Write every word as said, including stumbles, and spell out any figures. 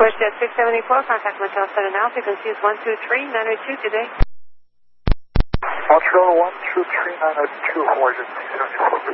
WestJet six seventy-four, contact Motel seven now, frequency is one two three nine zero two, good day. Montreal one two three nine zero two, Hawaii six seventy-four.